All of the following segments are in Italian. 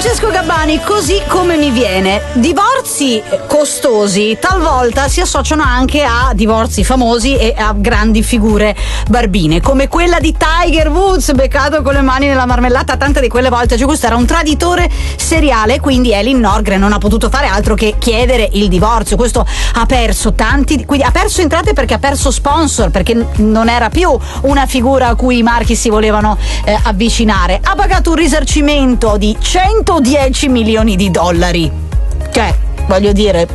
Francesco Gabbani, così come mi viene. Divorzi costosi talvolta si associano anche a divorzi famosi e a grandi figure barbine, come quella di Tiger Woods, beccato con le mani nella marmellata tante di quelle volte. Cioè, questo era un traditore seriale, quindi Elin Nordgren non ha potuto fare altro che chiedere il divorzio. Questo ha perso quindi ha perso entrate perché ha perso sponsor, perché non era più una figura a cui i marchi si volevano avvicinare. Ha pagato un risarcimento di 110 milioni di dollari. Cioè, voglio dire,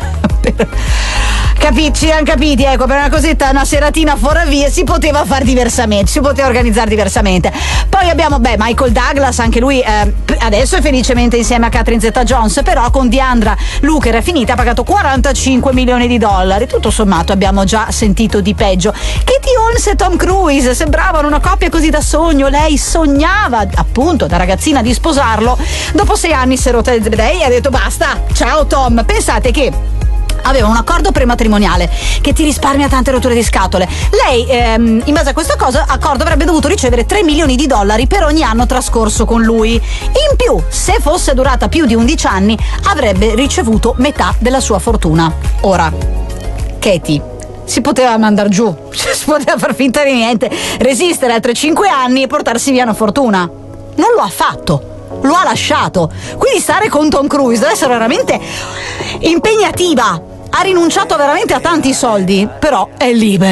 ci hanno capiti, ecco, per una cosetta, una seratina fuori via si poteva fare diversamente, si poteva organizzare diversamente. Poi abbiamo Michael Douglas, anche lui adesso è felicemente insieme a Catherine Zeta-Jones, però con Deandra Luker è finita, ha pagato 45 milioni di dollari. Tutto sommato abbiamo già sentito di peggio. Katie Holmes e Tom Cruise sembravano una coppia così da sogno, lei sognava appunto da ragazzina di sposarlo, dopo 6 anni si è rotta lei e ha detto basta, ciao Tom. Pensate che aveva un accordo prematrimoniale che ti risparmia tante rotture di scatole. Lei, in base a questo accordo, avrebbe dovuto ricevere 3 milioni di dollari per ogni anno trascorso con lui. In più, se fosse durata più di 11 anni, avrebbe ricevuto metà della sua fortuna. Ora, Katie si poteva mandare giù, si poteva far finta di niente, resistere altri 5 anni e portarsi via una fortuna. Non lo ha fatto. Lo ha lasciato. Quindi stare con Tom Cruise deve essere veramente impegnativa. Ha rinunciato veramente a tanti soldi, però è libera.